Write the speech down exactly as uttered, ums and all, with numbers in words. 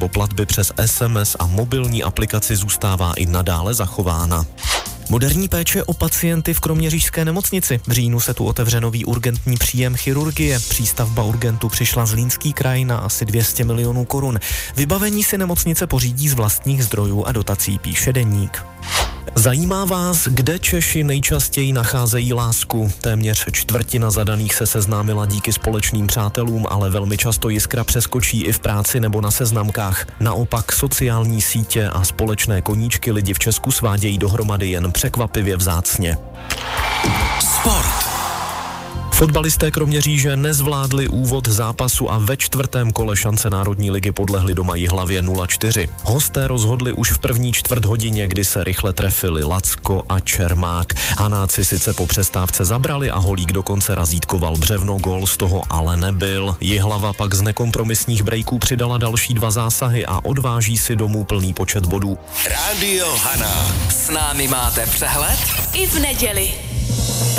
nebo platby přes es em es a mobilní aplikaci zůstává i nadále zachována. Moderní péče o pacienty v kroměřížské nemocnici. V říjnu se tu otevře nový urgentní příjem chirurgie. Přístavba urgentu přišla Zlínský kraj na asi dvě stě milionů korun. Vybavení si nemocnice pořídí z vlastních zdrojů a dotací, píše Deník. Zajímá vás, kde Češi nejčastěji nacházejí lásku? Téměř čtvrtina zadaných se seznámila díky společným přátelům, ale velmi často jiskra přeskočí i v práci nebo na seznamkách. Naopak sociální sítě a společné koníčky lidi v Česku svádějí dohromady jen překvapivě vzácně. Sport. Fotbalisté Kroměříže nezvládli úvod zápasu a ve čtvrtém kole šance Národní ligy podlehli doma Jihlavě nula čtyři. Hosté rozhodli už v první čtvrt hodině, kdy se rychle trefili Lacko a Čermák. Hanáci sice po přestávce zabrali a Holík dokonce razítkoval břevno, gól z toho ale nebyl. Jihlava pak z nekompromisních brejků přidala další dva zásahy a odváží si domů plný počet bodů. Rádio Haná. S námi máte přehled? I v neděli.